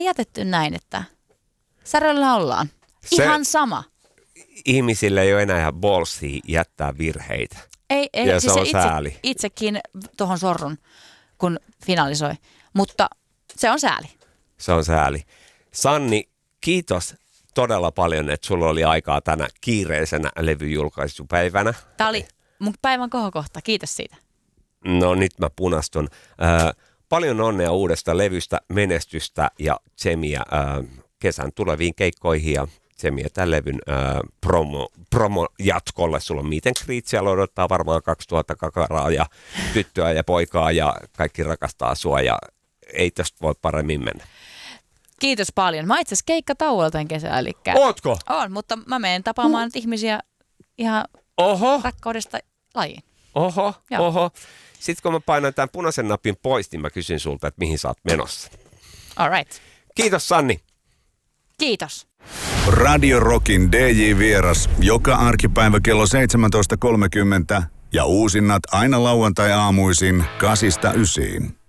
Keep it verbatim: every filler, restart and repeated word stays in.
jätetty näin, että säröllä ollaan. Se, Ihan sama. Ihmisillä ei ole enää ballsia jättää virheitä. Ei, ei. Ja Siis se on itse, sääli. Itsekin tuohon sorrun, kun finalisoi. Mutta se on sääli. Se on sääli. Sanni, kiitos todella paljon, että sulla oli aikaa tänä kiireisenä levyjulkaisupäivänä. Tämä oli mun päivän kohokohta. Kiitos siitä. No nyt mä punastun. Äh, paljon onnea uudesta levystä, menestystä ja tsemiä äh, kesän tuleviin keikkoihin ja tsemiä tämän levyn äh, promo, promo jatkolle. Sulla on meet and greet, siellä odottaa varmaan kaksituhatta kakaraa ja tyttöä ja poikaa ja kaikki rakastaa sua ja ei tästä voi paremmin mennä. Kiitos paljon. Mä itse asiassa keikkatauolla tämän kesän, eli... Ootko? On, mutta mä menen tapaamaan uh. ihmisiä ihan Oho. rakkaudesta lajiin. Oho, Joo. oho. Sitten kun mä painan tämän punaisen napin pois, niin mä kysyn sulta, että mihin sä oot menossa. All right. Kiitos Sanni. Kiitos. Radio Rockin D J-vieras joka arkipäivä kello seitsemäntoista kolmekymmentä ja uusinnat aina lauantai-aamuisin kasista ysiin.